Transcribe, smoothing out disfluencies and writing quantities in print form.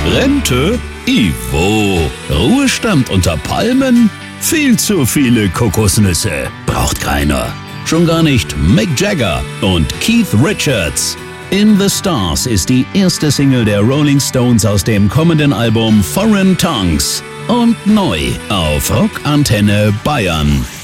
Rente? Ivo. Ruhestand unter Palmen? Viel zu viele Kokosnüsse. Braucht keiner. Schon gar nicht Mick Jagger und Keith Richards. In the Stars ist die erste Single der Rolling Stones aus dem kommenden Album Foreign Tongues. Und neu auf Rock Antenne Bayern.